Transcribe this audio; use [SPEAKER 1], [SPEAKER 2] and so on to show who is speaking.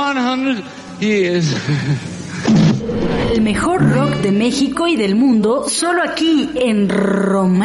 [SPEAKER 1] 100 years.
[SPEAKER 2] El mejor rock de México y del mundo, solo aquí en Roma.